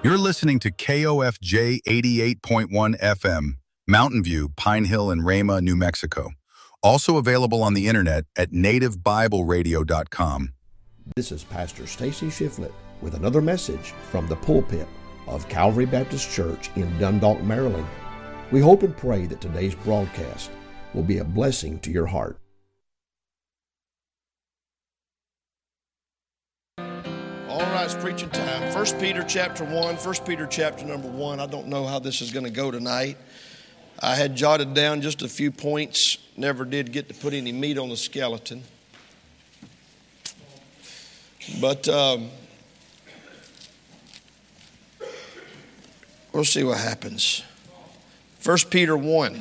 You're listening to KOFJ 88.1 FM, Mountain View, Pine Hill, and Rama, New Mexico. Also available on the internet at nativebibleradio.com. This is Pastor Stacy Shiflett with another message from the pulpit of Calvary Baptist Church in Dundalk, Maryland. We hope and pray that today's broadcast will be a blessing to your heart. All right, it's preaching time. 1 Peter chapter 1, 1 Peter chapter number 1. I don't know how this is going to go tonight. I had jotted down just a few points. Never did get to put any meat on the skeleton. But we'll see what happens. 1 Peter 1.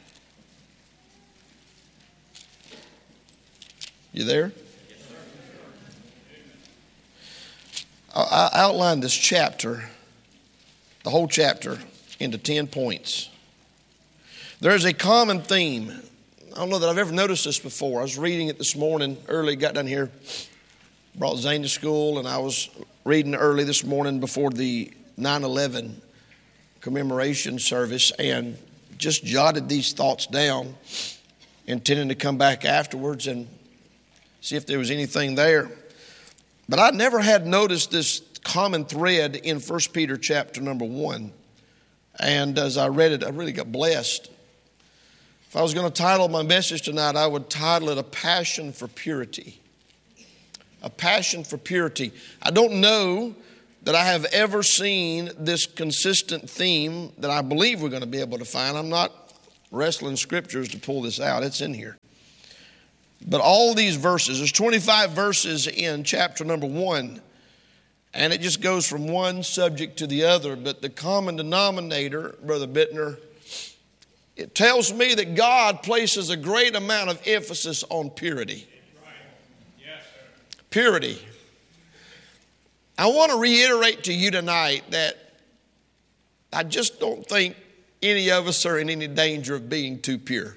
You there? I outlined this chapter, the whole chapter, into 10 points. There's a common theme. I don't know that I've ever noticed this before. I was reading it this morning early, got down here, brought Zane to school, and I was reading early this morning before the 9/11 commemoration service and just jotted these thoughts down, intending to come back afterwards and see if there was anything there. But I never had noticed this common thread in 1 Peter chapter number 1. And as I read it, I really got blessed. If I was going to title my message tonight, I would title it A Passion for Purity. A Passion for Purity. I don't know that I have ever seen this consistent theme that I believe we're going to be able to find. I'm not wrestling scriptures to pull this out. It's in here. But all these verses, there's 25 verses in chapter number 1, and it just goes from one subject to the other. But the common denominator, Brother Bittner, it tells me that God places a great amount of emphasis on purity. Purity. I want to reiterate to you tonight that I just don't think any of us are in any danger of being too pure.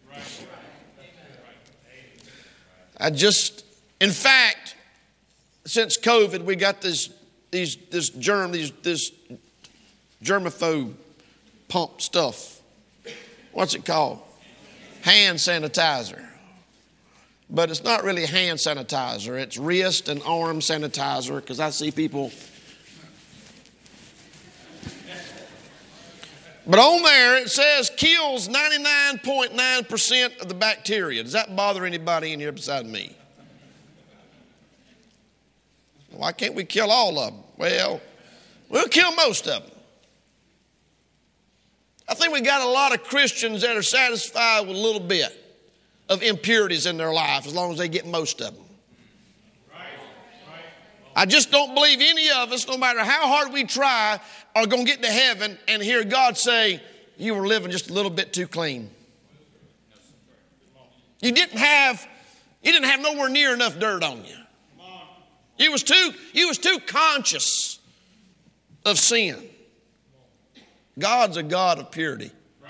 In fact, since COVID, we got this germaphobe pump stuff. What's it called? Hand sanitizer. But it's not really hand sanitizer. It's wrist and arm sanitizer, because I see people. But on there it says kills 99.9% of the bacteria. Does that bother anybody in here besides me? Why can't we kill all of them? Well, we'll kill most of them. I think we got a lot of Christians that are satisfied with a little bit of impurities in their life as long as they get most of them. I just don't believe any of us, no matter how hard we try, are going to get to heaven and hear God say, you were living just a little bit too clean. You didn't have nowhere near enough dirt on you. You was too conscious of sin. God's a God of purity.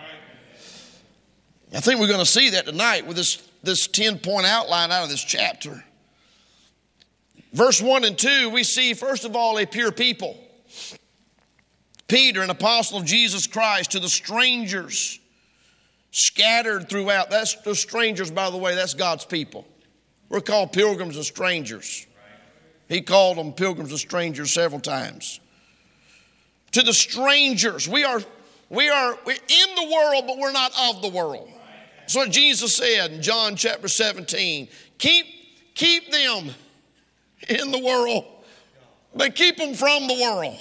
I think we're going to see that tonight with this 10-point outline out of this chapter. Verse 1 and 2, we see, first of all, a pure people. Peter, an apostle of Jesus Christ, to the strangers scattered throughout. That's the strangers, by the way, that's God's people. We're called pilgrims and strangers. He called them pilgrims and strangers several times. To the strangers, we're in the world, but we're not of the world. That's what Jesus said in John chapter 17. Keep them in the world, but keep them from the world.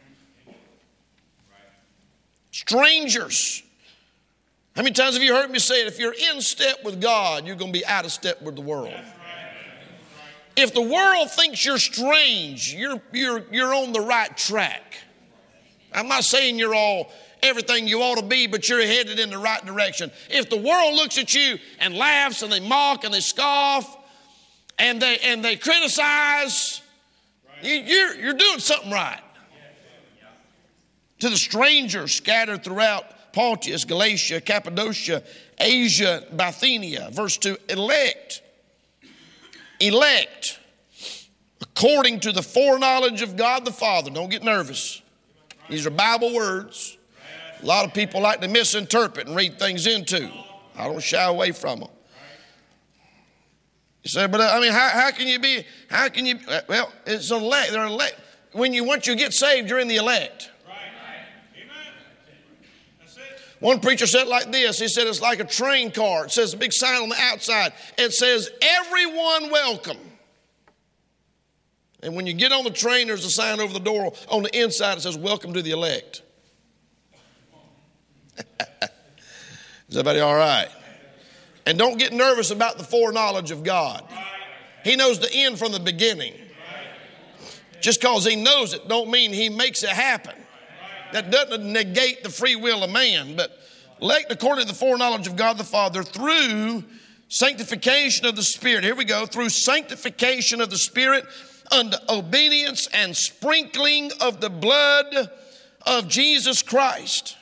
Strangers. How many times have you heard me say it? If you're in step with God, you're going to be out of step with the world. If the world thinks you're strange, you're on the right track. I'm not saying you're all everything you ought to be, but you're headed in the right direction. If the world looks at you and laughs and they mock and they scoff and they criticize, you're doing something right. To the strangers scattered throughout Pontus, Galatia, Cappadocia, Asia, Bithynia. Verse 2, elect, according to the foreknowledge of God the Father. Don't get nervous. These are Bible words. A lot of people like to misinterpret and read things into. I don't shy away from them. You say, but I mean, how can you, well, it's elect. They're elect. Once you get saved, you're in the elect. One preacher said it like this. He said it's like a train car. It says a big sign on the outside. It says, everyone welcome. And when you get on the train, there's a sign over the door. On the inside, it says, welcome to the elect. Is everybody all right? And don't get nervous about the foreknowledge of God. He knows the end from the beginning. Just because he knows it don't mean he makes it happen. That doesn't negate the free will of man, but elect according to the foreknowledge of God the Father through sanctification of the Spirit. Here we go. Through sanctification of the Spirit unto obedience and sprinkling of the blood of Jesus Christ.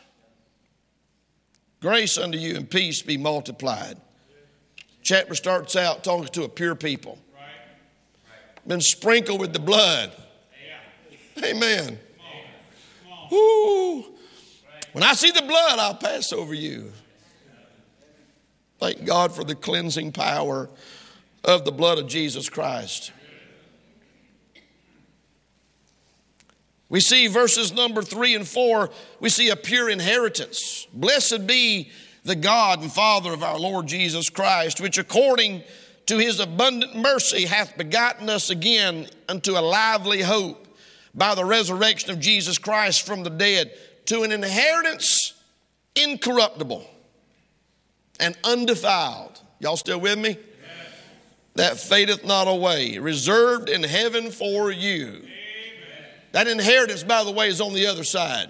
Grace unto you and peace be multiplied. Chapter starts out talking to a pure people. Been sprinkled with the blood. Amen. Woo. When I see the blood, I'll pass over you. Thank God for the cleansing power of the blood of Jesus Christ. We see verses number 3 and 4, we see a pure inheritance. Blessed be the God and Father of our Lord Jesus Christ, which according to his abundant mercy hath begotten us again unto a lively hope by the resurrection of Jesus Christ from the dead, to an inheritance incorruptible and undefiled. Y'all still with me? Amen. That fadeth not away, reserved in heaven for you. Amen. That inheritance, by the way, is on the other side.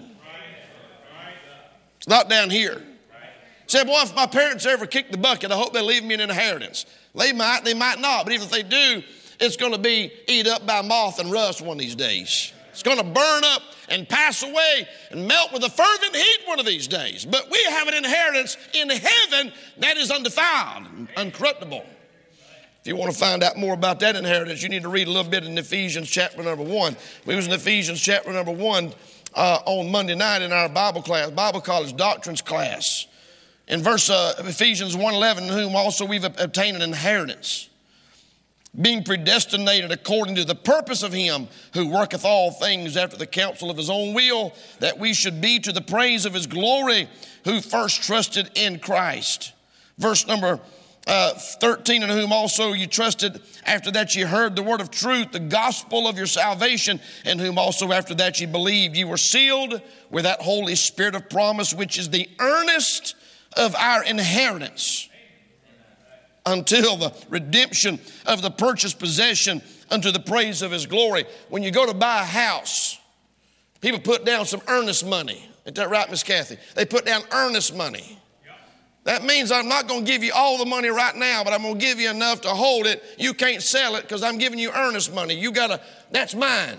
It's not down here. Say, boy, if my parents ever kick the bucket, I hope they leave me an inheritance. They might not, but even if they do, it's going to be eaten up by moth and rust one of these days. It's going to burn up and pass away and melt with a fervent heat one of these days. But we have an inheritance in heaven that is undefiled and uncorruptible. If you want to find out more about that inheritance, you need to read a little bit in Ephesians chapter number 1. We was in Ephesians chapter number 1 on Monday night in our Bible class, Bible college doctrines class. In verse Ephesians 1:11, in whom also we've obtained an inheritance, being predestinated according to the purpose of him who worketh all things after the counsel of his own will, that we should be to the praise of his glory, who first trusted in Christ. Verse number 13, in whom also you trusted after that you heard the word of truth, the gospel of your salvation, in whom also after that you believed. You were sealed with that Holy Spirit of promise, which is the earnest of our inheritance, until the redemption of the purchased possession unto the praise of his glory. When you go to buy a house, people put down some earnest money. Isn't that right, Miss Kathy? They put down earnest money. That means I'm not going to give you all the money right now, but I'm going to give you enough to hold it. You can't sell it because I'm giving you earnest money. That's mine.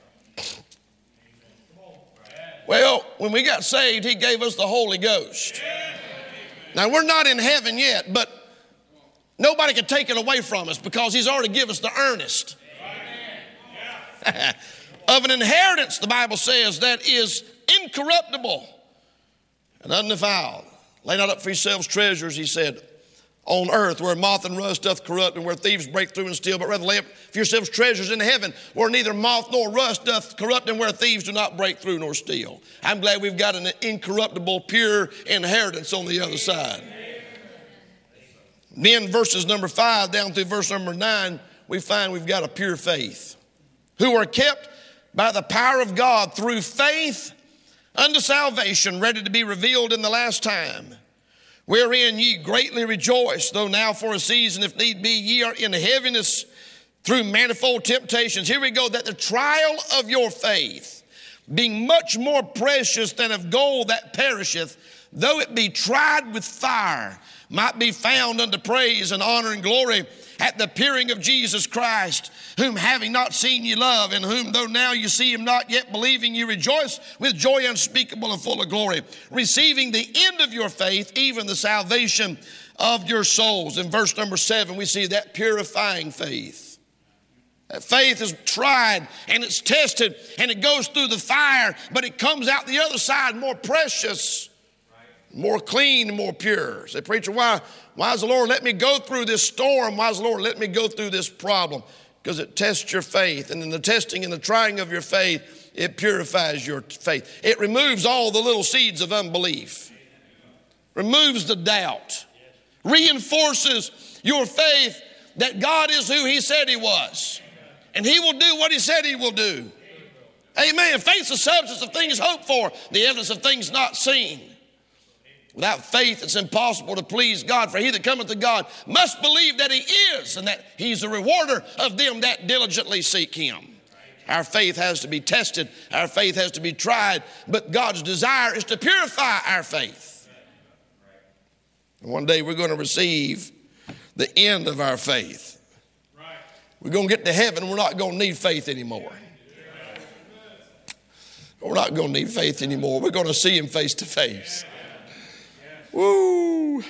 Well, when we got saved, he gave us the Holy Ghost. Now, we're not in heaven yet, but nobody can take it away from us because he's already given us the earnest of an inheritance, the Bible says, that is incorruptible and undefiled. Lay not up for yourselves treasures, he said, on earth where moth and rust doth corrupt and where thieves break through and steal, but rather lay up for yourselves treasures in heaven where neither moth nor rust doth corrupt and where thieves do not break through nor steal. I'm glad we've got an incorruptible, pure inheritance on the other side. Then verses number 5 down through verse number 9, we find we've got a pure faith, who are kept by the power of God through faith unto salvation, ready to be revealed in the last time, wherein ye greatly rejoice, though now for a season, if need be, ye are in heaviness through manifold temptations. Here we go, that the trial of your faith, being much more precious than of gold that perisheth, though it be tried with fire, might be found unto praise and honor and glory at the appearing of Jesus Christ, whom having not seen ye love, and whom though now you see him not, yet believing you rejoice with joy unspeakable and full of glory, receiving the end of your faith, even the salvation of your souls. In verse number 7, we see that purifying faith. That faith is tried and it's tested and it goes through the fire, but it comes out the other side more precious, more clean, more pure. Say, preacher, why does the Lord let me go through this storm? Why does the Lord let me go through this problem? Because it tests your faith. And in the testing and the trying of your faith, it purifies your faith. It removes all the little seeds of unbelief. Removes the doubt. Reinforces your faith that God is who He said He was. And He will do what He said He will do. Amen. Faith's the substance of things hoped for, the evidence of things not seen. Without faith, it's impossible to please God. For he that cometh to God must believe that He is, and that He's the rewarder of them that diligently seek Him. Our faith has to be tested. Our faith has to be tried. But God's desire is to purify our faith. And one day we're going to receive the end of our faith. We're going to get to heaven. We're not going to need faith anymore. We're not going to need faith anymore. We're going to see Him face to face. Woo!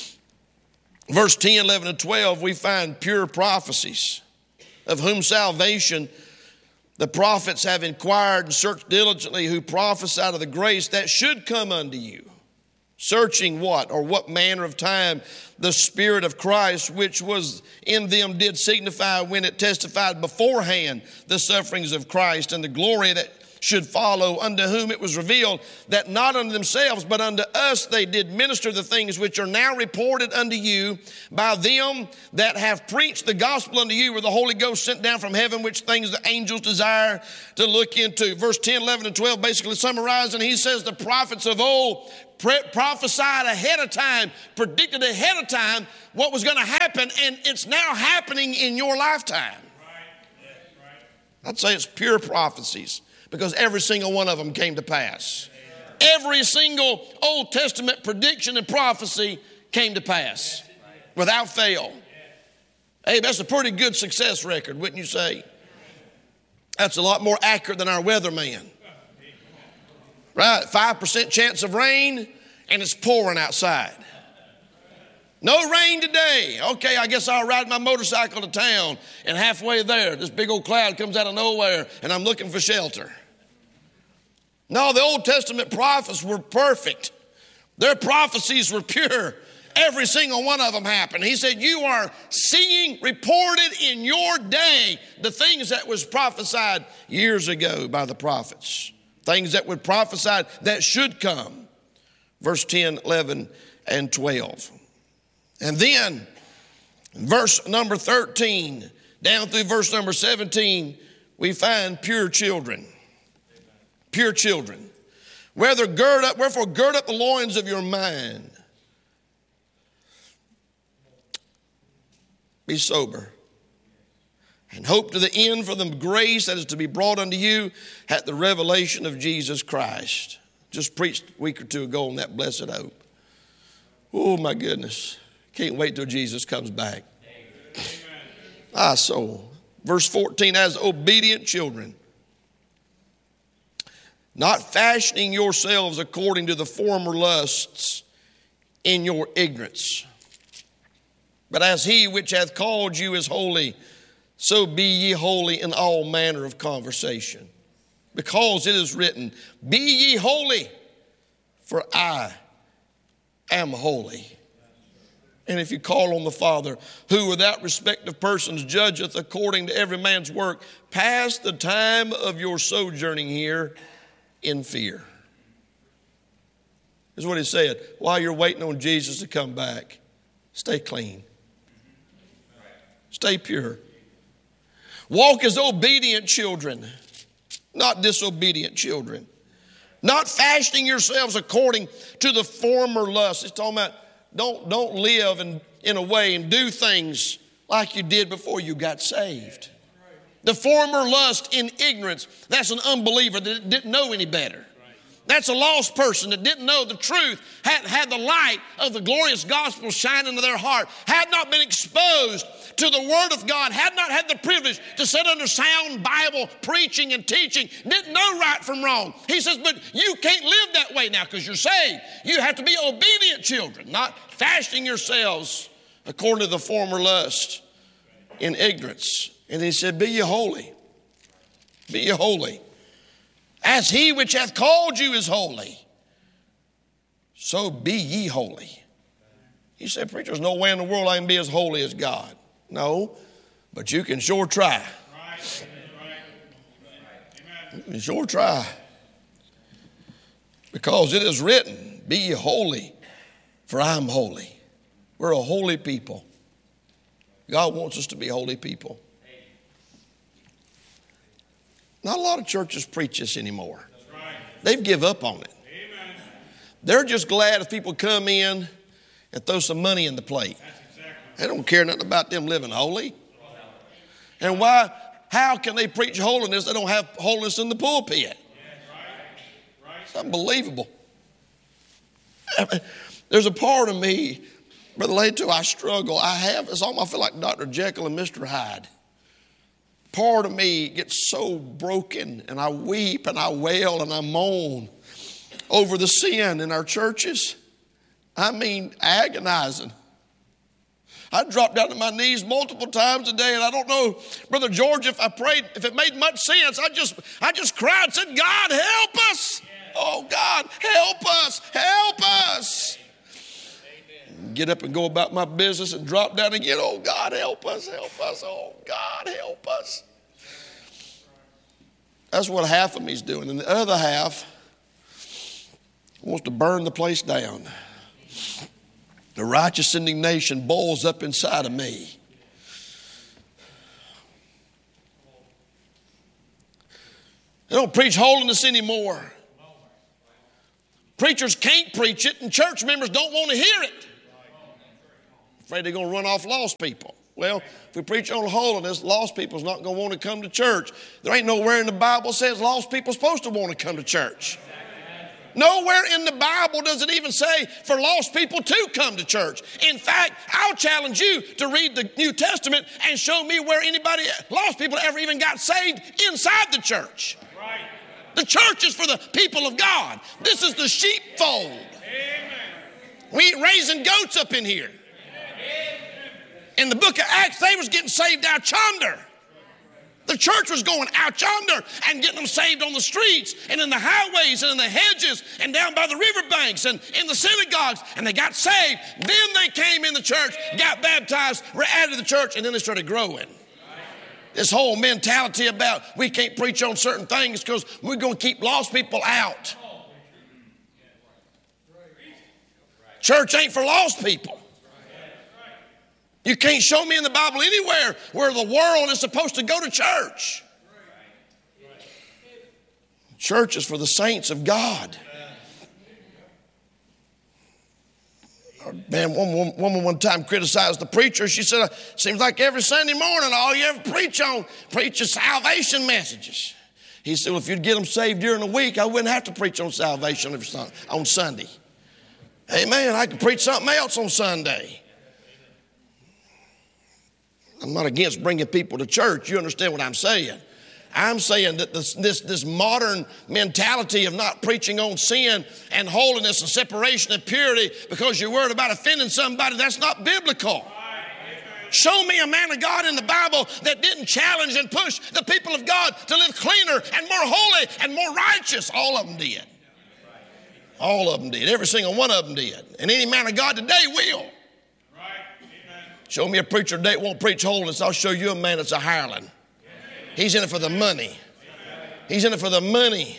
Verse 10, 11, and 12, we find pure prophecies, of whom salvation the prophets have inquired and searched diligently, who prophesied of the grace that should come unto you. Searching what, or what manner of time the Spirit of Christ, which was in them, did signify when it testified beforehand the sufferings of Christ and the glory that should follow, unto whom it was revealed that not unto themselves but unto us they did minister the things which are now reported unto you by them that have preached the gospel unto you, where the Holy Ghost sent down from heaven, which things the angels desire to look into. Verse 10, 11, and 12 basically summarized, and he says the prophets of old prophesied ahead of time, predicted ahead of time what was going to happen, and it's now happening in your lifetime. I'd say it's pure prophecies, because every single one of them came to pass. Every single Old Testament prediction and prophecy came to pass without fail. Hey, that's a pretty good success record, wouldn't you say? That's a lot more accurate than our weatherman. Right, 5% chance of rain, and it's pouring outside. No rain today. Okay, I guess I'll ride my motorcycle to town, and halfway there, this big old cloud comes out of nowhere, and I'm looking for shelter. No, the Old Testament prophets were perfect. Their prophecies were pure. Every single one of them happened. He said, you are seeing reported in your day the things that was prophesied years ago by the prophets. Things that were prophesied that should come. Verse 10, 11, and 12. And then, verse number 13, down through verse number 17, we find pure children. Pure children. Wherefore gird up the loins of your mind. Be sober. And hope to the end for the grace that is to be brought unto you at the revelation of Jesus Christ. Just preached a week or two ago on that blessed hope. Oh my goodness. Can't wait till Jesus comes back. Ah, soul. Verse 14, as obedient children, not fashioning yourselves according to the former lusts in your ignorance. But as he which hath called you is holy, so be ye holy in all manner of conversation. Because it is written, be ye holy, for I am holy. And if you call on the Father, who without respect of persons judgeth according to every man's work, pass the time of your sojourning here in fear. This is what he said. While you're waiting on Jesus to come back, stay clean. Stay pure. Walk as obedient children, not disobedient children. Not fashioning yourselves according to the former lusts. It's talking about don't live in a way and do things like you did before you got saved. The former lust in ignorance, that's an unbeliever that didn't know any better. That's a lost person that didn't know the truth, had the light of the glorious gospel shine into their heart, had not been exposed to the Word of God, had not had the privilege to sit under sound Bible preaching and teaching, didn't know right from wrong. He says, but you can't live that way now because you're saved. You have to be obedient children, not fashioning yourselves according to the former lust in ignorance. And he said, be ye holy. Be ye holy. As he which hath called you is holy, so be ye holy. He said, preacher, there's no way in the world I can be as holy as God. No, but you can sure try. You can sure try. Because it is written, be ye holy, for I am holy. We're a holy people. God wants us to be holy people. Not a lot of churches preach this anymore. They've given up on it. They're just glad if people come in and throw some money in the plate. They don't care nothing about them living holy. And why? How can they preach holiness? They don't have holiness in the pulpit. It's unbelievable. There's a part of me, Brother Lato, I struggle. It's almost, I feel like Dr. Jekyll and Mr. Hyde. Part of me gets so broken, and I weep and I wail and I moan over the sin in our churches. I mean, agonizing. I dropped down to my knees multiple times a day, and I don't know, Brother George, if I prayed, if it made much sense. I just cried and said, God, help us. Oh, God, help us. Help us. Get up and go about my business and drop down again. Oh, God, help us. Help us. Oh, God, help us. That's what half of me's doing. And the other half wants to burn the place down. The righteous indignation boils up inside of me. They don't preach holiness anymore. Preachers can't preach it, and church members don't want to hear it. Afraid they're going to run off lost people. Well, if we preach on holiness, lost people's not going to want to come to church. There ain't nowhere in the Bible says lost people are supposed to want to come to church. Nowhere in the Bible does it even say for lost people to come to church. In fact, I'll challenge you to read the New Testament and show me where anybody, lost people, ever even got saved inside the church. Right. The church is for the people of God. This is the sheepfold. Amen. We ain't raising goats up in here. Amen. In the book of Acts, they was getting saved out yonder. The church was going out yonder and getting them saved on the streets and in the highways and in the hedges and down by the riverbanks and in the synagogues, and they got saved. Then they came in the church, got baptized, were added to the church, and then they started growing. This whole mentality about we can't preach on certain things because we're going to keep lost people out. Church ain't for lost people. You can't show me in the Bible anywhere where the world is supposed to go to church. Church is for the saints of God. Man, one woman one time criticized the preacher. She said, seems like every Sunday morning all you ever preach is salvation messages. He said, well, if you'd get them saved during the week, I wouldn't have to preach on salvation on Sunday. Amen. I could preach something else on Sunday. I'm not against bringing people to church. You understand what I'm saying? I'm saying that this modern mentality of not preaching on sin and holiness and separation and purity because you're worried about offending somebody, that's not biblical. Show me a man of God in the Bible that didn't challenge and push the people of God to live cleaner and more holy and more righteous. All of them did. All of them did. Every single one of them did. And any man of God today will. Show me a preacher today that won't preach holiness. I'll show you a man that's a hireling. He's in it for the money. He's in it for the money.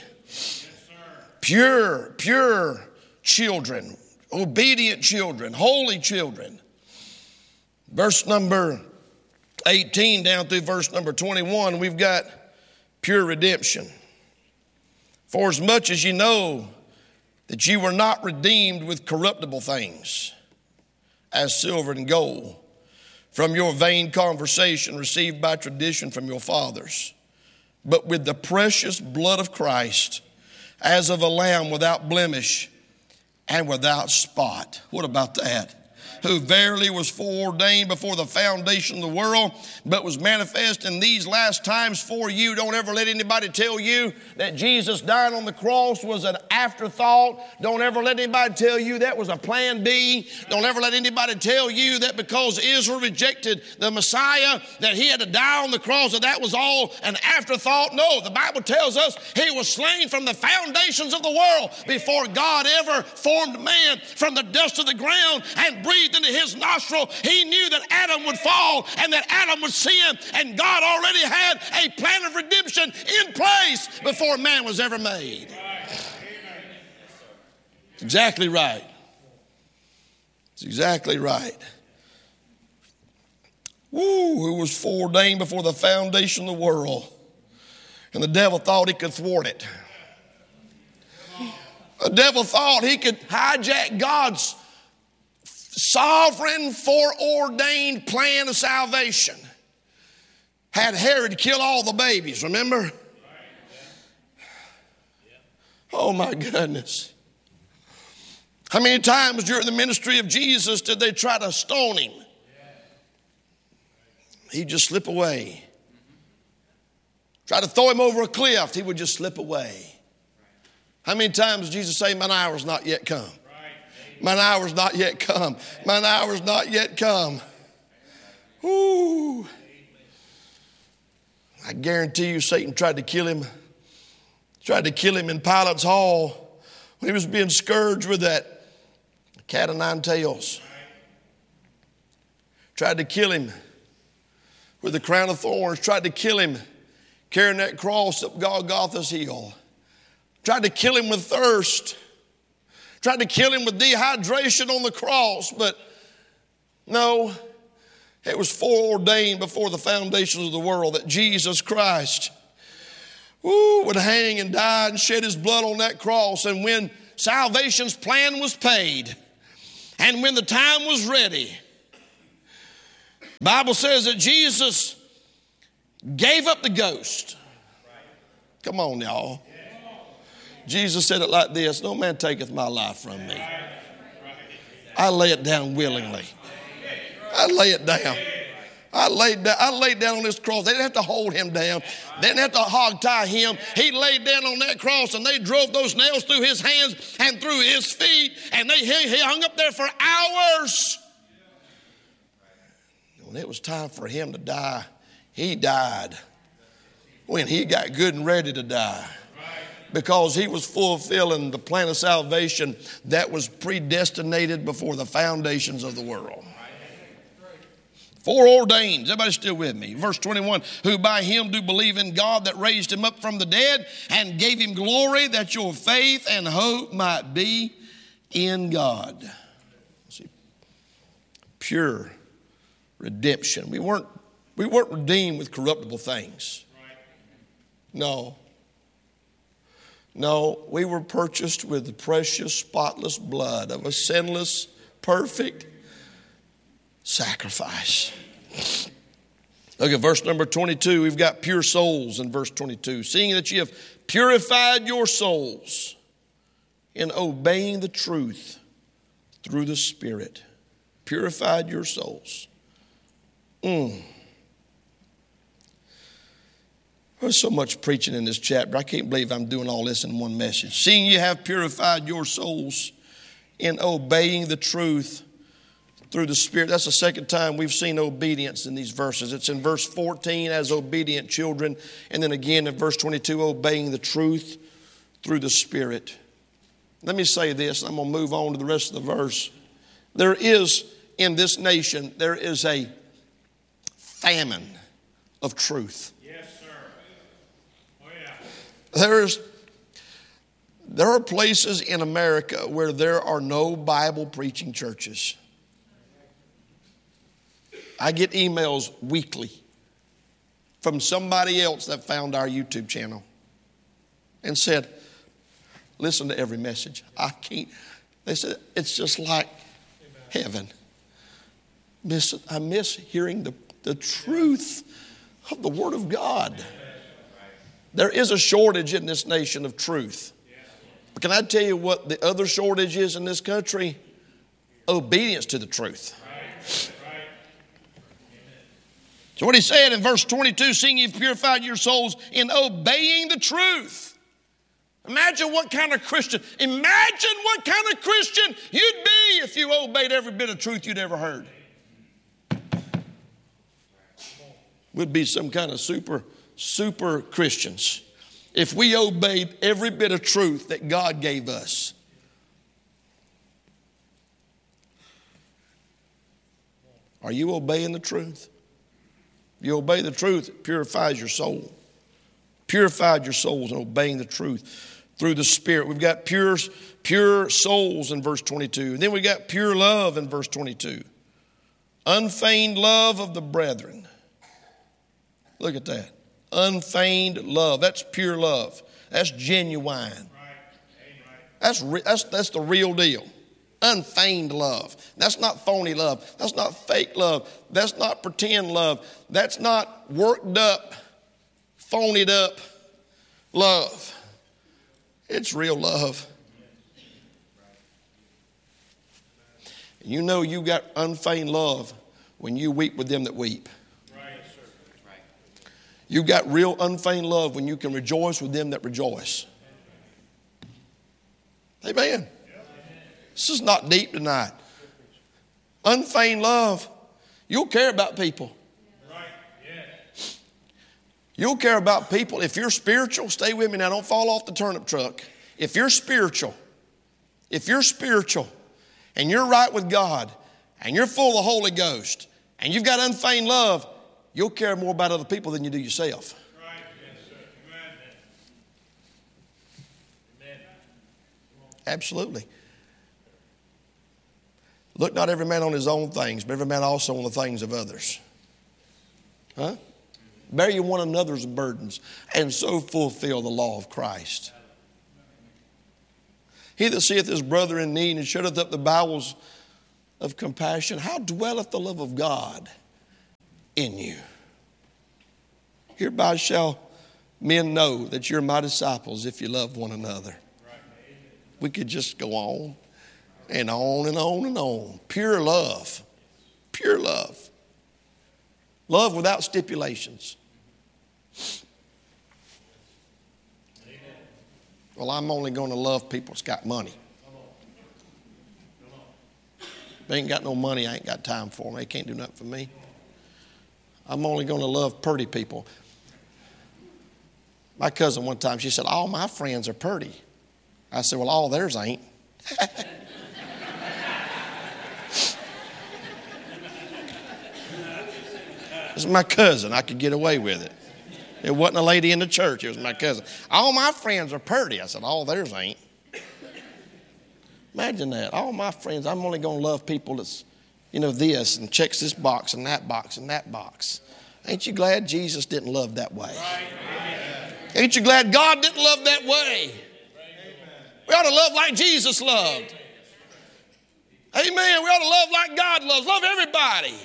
Pure children, obedient children, holy children. Verse number 18 down through verse number 21, we've got pure redemption. For as much as you know that you were not redeemed with corruptible things, as silver and gold, from your vain conversation received by tradition from your fathers, but with the precious blood of Christ, as of a lamb without blemish and without spot. What about that? who verily was foreordained before the foundation of the world, but was manifest in these last times for you. Don't ever let anybody tell you that Jesus dying on the cross was an afterthought. Don't ever let anybody tell you that was a plan B. Don't ever let anybody tell you that because Israel rejected the Messiah, that he had to die on the cross, that was all an afterthought. No, the Bible tells us he was slain from the foundations of the world before God ever formed man from the dust of the ground and breathed into his nostril. He knew that Adam would fall and that Adam would sin, and God already had a plan of redemption in place before man was ever made. It's exactly right. It's exactly right. Who was foreordained before the foundation of the world. And the devil thought he could thwart it. The devil thought he could hijack God's sovereign, foreordained plan of salvation. Had Herod kill all the babies, remember? Oh my goodness. How many times during the ministry of Jesus did they try to stone him? He'd just slip away. Try to throw him over a cliff, he would just slip away. How many times did Jesus say, mine hour's not yet come? Mine hour's not yet come. Mine hour's not yet come. Ooh. I guarantee you Satan tried to kill him. Tried to kill him in Pilate's hall when he was being scourged with that cat o' nine tails. Tried to kill him with the crown of thorns. Tried to kill him carrying that cross up Golgotha's hill. Tried to kill him with thirst. Tried to kill him with dehydration on the cross. But no, it was foreordained before the foundations of the world that Jesus Christ would hang and die and shed his blood on that cross. And when salvation's plan was paid and when the time was ready, the Bible says that Jesus gave up the ghost. Come on, y'all. Jesus said it like this, no man taketh my life from me. I lay it down willingly. I lay it down. I laid down on this cross. They didn't have to hold him down. They didn't have to hog tie him. He laid down on that cross and they drove those nails through his hands and through his feet, and he hung up there for hours. When it was time for him to die, he died when he got good and ready to die, because he was fulfilling the plan of salvation that was predestinated before the foundations of the world. Foreordained. Everybody still with me? Verse 21, who by him do believe in God that raised him up from the dead and gave him glory, that your faith and hope might be in God. See, pure redemption. We weren't redeemed with corruptible things. No, we were purchased with the precious, spotless blood of a sinless, perfect sacrifice. Look at verse number 22. We've got pure souls in verse 22. Seeing that you have purified your souls in obeying the truth through the Spirit. Purified your souls. There's so much preaching in this chapter. I can't believe I'm doing all this in one message. Seeing you have purified your souls in obeying the truth through the Spirit. That's the second time we've seen obedience in these verses. It's in verse 14 as obedient children, and then again in verse 22, obeying the truth through the Spirit. Let me say this, and I'm going to move on to the rest of the verse. There is, in this nation, there is a famine of truth. Yes, sir. Oh, yeah. There are places in America where there are no Bible preaching churches. I get emails weekly from somebody else that found our YouTube channel and said, listen to every message. I can't. They said, it's just like heaven. I miss hearing the truth of the Word of God. There is a shortage in this nation of truth. But can I tell you what the other shortage is in this country? obedience to the truth. So what he said in verse 22, seeing you've purified your souls in obeying the truth. Imagine what kind of Christian you'd be if you obeyed every bit of truth you'd ever heard. We'd be some kind of super Christians if we obeyed every bit of truth that God gave us. Are you obeying the truth? If you obey the truth, it purifies your soul. Purified your souls in obeying the truth through the Spirit. We've got pure souls in verse 22. And then we got pure love in verse 22. Unfeigned love of the brethren. Look at that. Unfeigned love. That's pure love. That's genuine. That's the real deal. Unfeigned love. That's not phony love. That's not fake love. That's not pretend love. That's not worked up, phonied up love. It's real love. You know you got unfeigned love when you weep with them that weep. You've got real unfeigned love when you can rejoice with them that rejoice. Amen. This is not deep tonight. Unfeigned love. You'll care about people. You'll care about people. If you're spiritual, stay with me now. Don't fall off the turnip truck. If you're spiritual, and you're right with God, and you're full of the Holy Ghost, and you've got unfeigned love, you'll care more about other people than you do yourself. Right. Yes, sir. Amen. Absolutely. Look not every man on his own things, but every man also on the things of others. Huh? Bear you one another's burdens, and so fulfill the law of Christ. He that seeth his brother in need and shutteth up the bowels of compassion, how dwelleth the love of God in you? Hereby shall men know that you're my disciples if you love one another. We could just go on and on and on and on. Pure love. Pure love. Love without stipulations. Well, I'm only going to love people that's got money. If they ain't got no money, I ain't got time for them. They can't do nothing for me. I'm only going to love pretty people. My cousin one time, she said, all my friends are pretty. I said, well, all theirs ain't. This is my cousin. I could get away with it. It wasn't a lady in the church. It was my cousin. All my friends are pretty. I said, all theirs ain't. Imagine that. All my friends, I'm only going to love people that's, this and checks this box and that box and that box. Ain't you glad Jesus didn't love that way? Ain't you glad God didn't love that way? We ought to love like Jesus loved. Amen. We ought to love like God loves. Love everybody.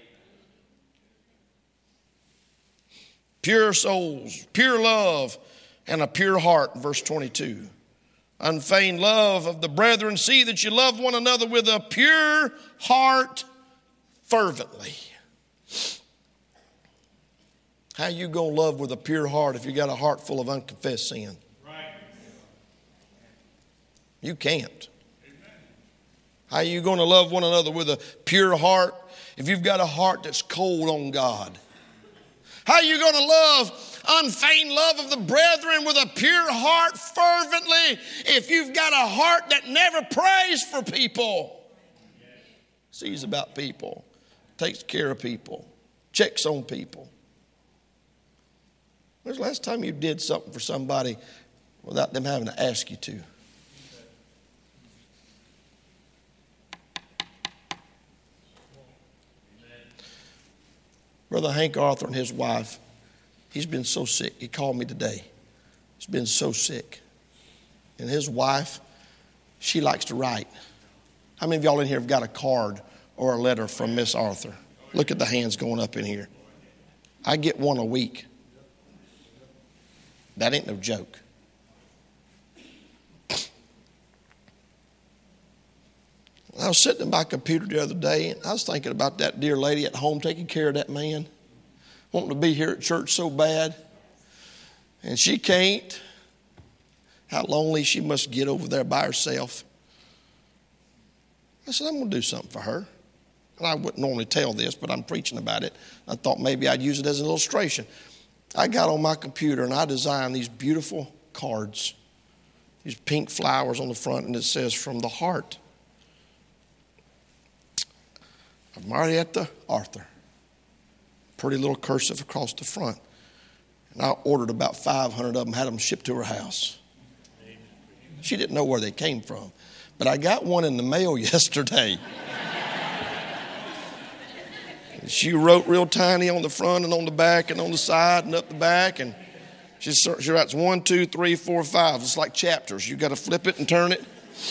Pure souls, pure love, and a pure heart, verse 22. Unfeigned love of the brethren. See that you love one another with a pure heart fervently. How you going to love with a pure heart if you got a heart full of unconfessed sin? Right. You can't. How are you going to love one another with a pure heart if you've got a heart that's cold on God? How are you going to love unfeigned love of the brethren with a pure heart fervently if you've got a heart that never prays for people? Sees about people, takes care of people, checks on people. When's the last time you did something for somebody without them having to ask you to? Brother Hank Arthur and his wife, he's been so sick. He called me today. He's been so sick. And his wife, she likes to write. How many of y'all in here have got a card or a letter from Miss Arthur? Look at the hands going up in here. I get one a week. That ain't no joke. I was sitting at my computer the other day, and I was thinking about that dear lady at home taking care of that man, wanting to be here at church so bad, and she can't. How lonely she must get over there by herself. I said, I'm going to do something for her. And I wouldn't normally tell this, but I'm preaching about it. I thought maybe I'd use it as an illustration. I got on my computer and I designed these beautiful cards, these pink flowers on the front, and it says, from the heart of Marietta Arthur. Pretty little cursive across the front. And I ordered about 500 of them, had them shipped to her house. She didn't know where they came from. But I got one in the mail yesterday. She wrote real tiny on the front and on the back and on the side and up the back. And she writes 1, 2, 3, 4, 5. It's like chapters. You got to flip it and turn it.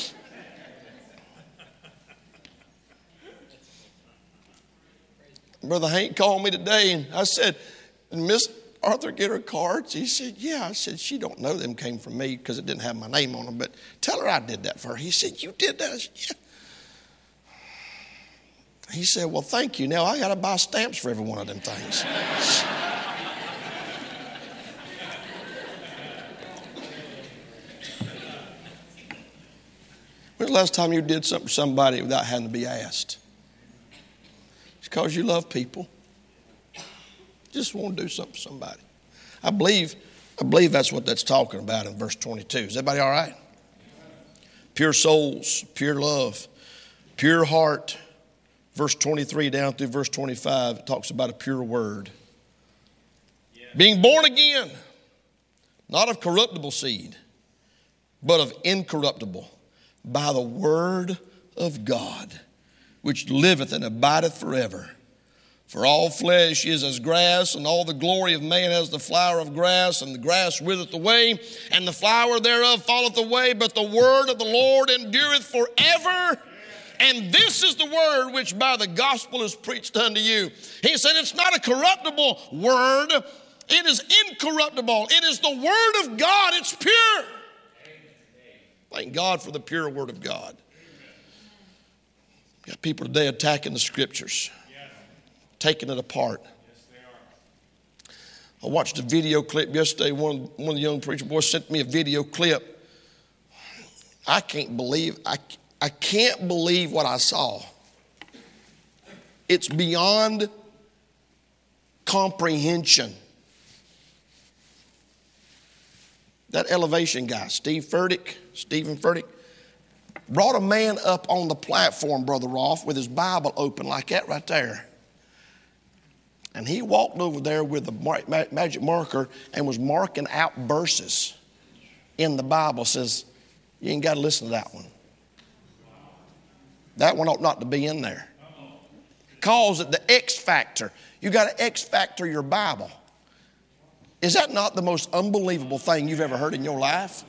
Brother Hank called me today and I said, Miss Arthur get her cards? He said, yeah. I said, she don't know them came from me because it didn't have my name on them, but tell her I did that for her. He said, you did that? I said, yeah. He said, well, thank you. Now I got to buy stamps for every one of them things. When's the last time you did something for somebody without having to be asked? It's because you love people. Just want to do something for somebody. I believe that's what that's talking about in verse 22. Is everybody all right? Pure souls, pure love, pure heart. Verse 23 down through verse 25, it talks about a pure word. Yeah. Being born again, not of corruptible seed, but of incorruptible, by the word of God, which liveth and abideth forever. For all flesh is as grass, and all the glory of man as the flower of grass, and the grass withereth away, and the flower thereof falleth away, but the word of the Lord endureth forever. And this is the word which by the gospel is preached unto you. He said it's not a corruptible word. It is incorruptible. It is the word of God. It's pure. Thank God for the pure word of God. Got people today attacking the scriptures. Taking it apart. Yes, they are. I watched a video clip yesterday. One of the young preacher boys sent me a video clip. I can't believe what I saw. It's beyond comprehension. That Elevation guy, Stephen Furtick, brought a man up on the platform, Brother Rolfe, with his Bible open like that right there. And he walked over there with a magic marker and was marking out verses in the Bible. Says, you ain't got to listen to that one. That one ought not to be in there. Calls it the X factor. You got to X factor your Bible. Is that not the most unbelievable thing you've ever heard in your life?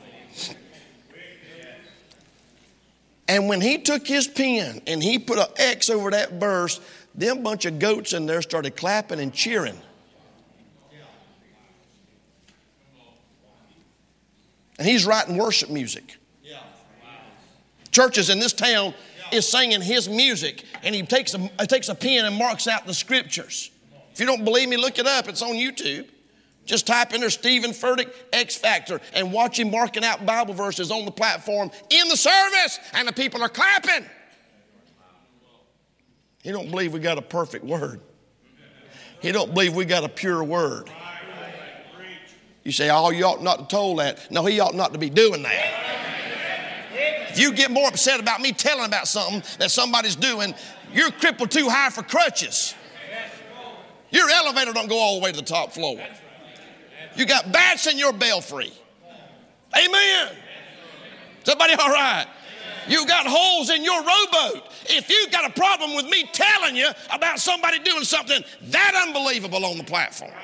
And when he took his pen and he put an X over that verse, them bunch of goats in there started clapping and cheering. And he's writing worship music. Churches in this town is singing his music, and he takes a pen and marks out the scriptures. If you don't believe me, look it up. It's on YouTube. Just type in there Stephen Furtick X Factor and watch him marking out Bible verses on the platform in the service, and the people are clapping. He don't believe we got a perfect word. He don't believe we got a pure word. You say, oh, you ought not to told that. No, he ought not to be doing that. If you get more upset about me telling about something that somebody's doing, you're crippled too high for crutches. Your elevator don't go all the way to the top floor. You got bats in your belfry. Amen. Is everybody all right? You got holes in your rowboat. If you've got a problem with me telling you about somebody doing something that unbelievable on the platform.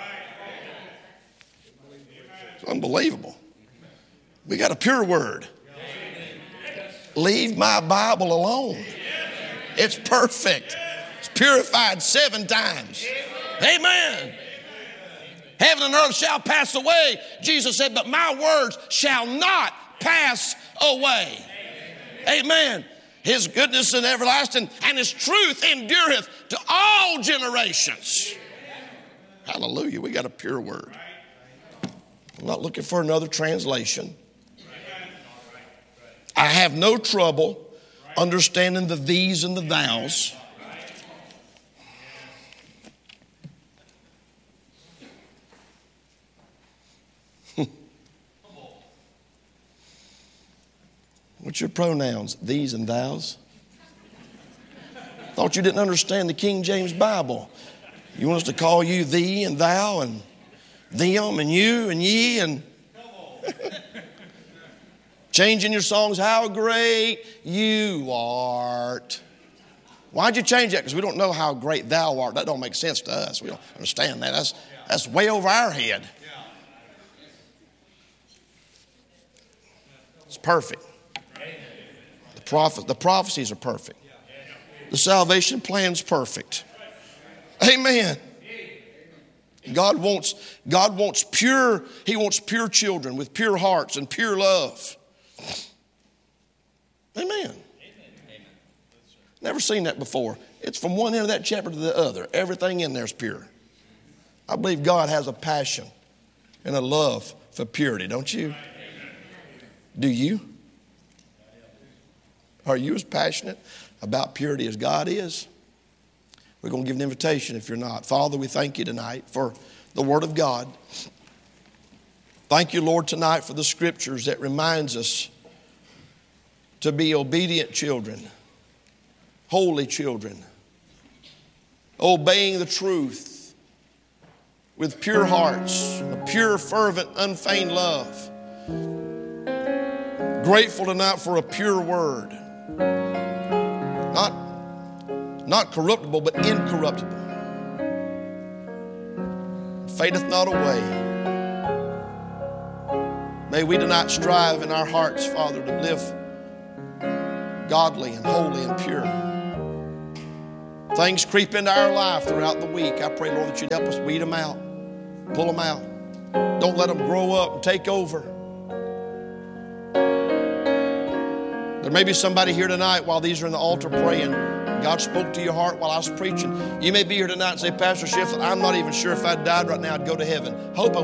It's unbelievable. We got a pure word. Leave my Bible alone. It's perfect. It's purified 7 times. Amen. Heaven and earth shall pass away. Jesus said, but my words shall not pass away. Amen. His goodness is everlasting, and His truth endureth to all generations. Hallelujah. We got a pure word. I'm not looking for another translation. I have no trouble understanding the these and the thous. What's your pronouns? These and thous? Thought you didn't understand the King James Bible. You want us to call you thee and thou and them and you and ye and changing your songs, how great you art. Why'd you change that? Because we don't know how great thou art. That don't make sense to us. We don't understand that. That's way over our head. It's perfect. The prophecies are perfect. The salvation plan's perfect. Amen. God wants pure, He wants pure children with pure hearts and pure love. Amen. Never seen that before. It's from one end of that chapter to the other. Everything in there is pure. I believe God has a passion and a love for purity, don't you? Do you? Are you as passionate about purity as God is? We're going to give an invitation if you're not. Father, we thank you tonight for the Word of God. Thank you, Lord, tonight for the Scriptures that reminds us to be obedient children, holy children, obeying the truth with pure hearts, a pure, fervent, unfeigned love. Grateful tonight for a pure word. Not corruptible, but incorruptible. Fadeth not away. May we tonight strive in our hearts, Father, to live godly and holy and pure. Things creep into our life throughout the week. I pray, Lord, that you'd help us weed them out, pull them out. Don't let them grow up and take over. There may be somebody here tonight while these are in the altar praying. God spoke to your heart while I was preaching. You may be here tonight and say, Pastor Shiflett, I'm not even sure if I died right now I'd go to heaven. Hope I